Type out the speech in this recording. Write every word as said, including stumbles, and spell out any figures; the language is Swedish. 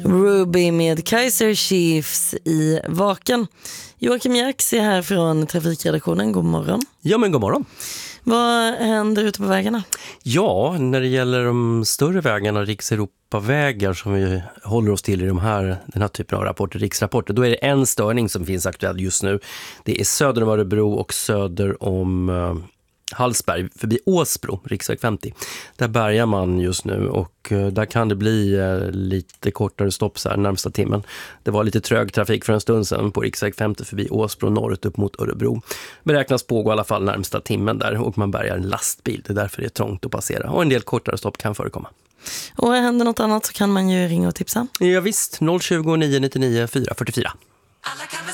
Ruby med Kaiser Chiefs i Vaken. Joakim Jax är här från trafikredaktionen. God morgon. Ja, men god morgon. Vad händer ute på vägarna? Ja, när det gäller de större vägarna, rikseuropavägar som vi håller oss till i de här, den här typen av rapporter, riksrapporter, då är det en störning som finns aktuell just nu. Det är söder om Örebro och söder om uh, Hallsberg, förbi Åsbro, riksväg femtio. Där bärgar man just nu och uh, där kan det bli uh, lite kortare stopp så här närmsta timmen. Det var lite trög trafik för en stund sedan på riksväg femtio förbi Åsbro norrut upp mot Örebro. Beräknas pågå i alla fall närmsta timmen där och man bärgar en lastbil. Det är därför det är trångt att passera och en del kortare stopp kan förekomma. Och händer något annat så kan man ju ringa och tipsa. Ja visst, noll tjugo, nio nio nio, fyra fyra fyra.